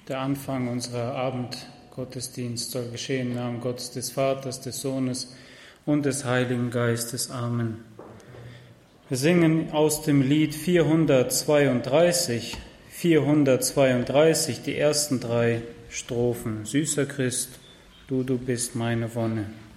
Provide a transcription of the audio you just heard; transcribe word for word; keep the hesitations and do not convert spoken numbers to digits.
Der Anfang unserer Abendgottesdienst soll geschehen im Namen Gottes, des Vaters, des Sohnes und des Heiligen Geistes. Amen. Wir singen aus dem Lied vierhundertzweiunddreißig, vierhundertzweiunddreißig die ersten drei Strophen. Süßer Christ, du, du bist meine Wonne.